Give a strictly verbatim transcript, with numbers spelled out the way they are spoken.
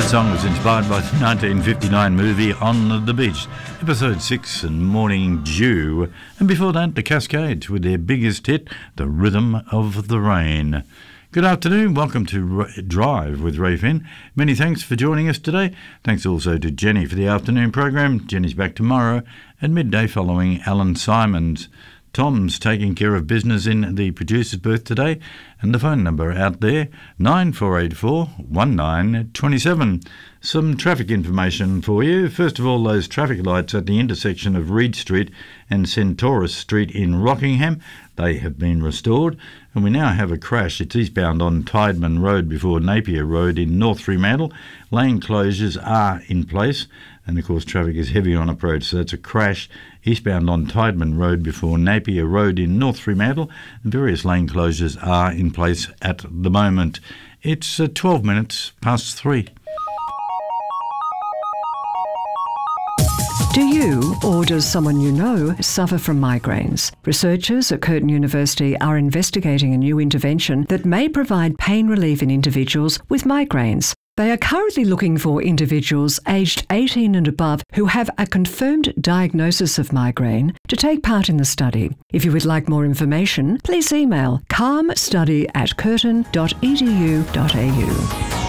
song was inspired by the nineteen fifty-nine movie On the Beach, Episode six and Morning Dew, and before that the Cascades with their biggest hit, The Rhythm of the Rain. Good afternoon, welcome to Drive with Ray Finn. Many thanks for joining us today. Thanks also to Jenny for the afternoon program. Jenny's back tomorrow at midday following Alan Simons. Tom's taking care of business in the producer's booth today, and the phone number out there, nine four eight four, one nine two seven. Some traffic information for you. First of all, those traffic lights at the intersection of Reed Street and Centaurus Street in Rockingham, they have been restored, and we now have a crash. It's eastbound on Tideman Road before Napier Road in North Fremantle. Lane closures are in place, and of course traffic is heavy on approach, so that's a crash eastbound on Tideman Road before Napier Road in North Fremantle, and various lane closures are in place at the moment. It's uh, twelve minutes past three. Do you, or does someone you know, suffer from migraines? Researchers at Curtin University are investigating a new intervention that may provide pain relief in individuals with migraines. They are currently looking for individuals aged eighteen and above who have a confirmed diagnosis of migraine to take part in the study. If you would like more information, please email calmstudy at curtin dot e d u dot a u.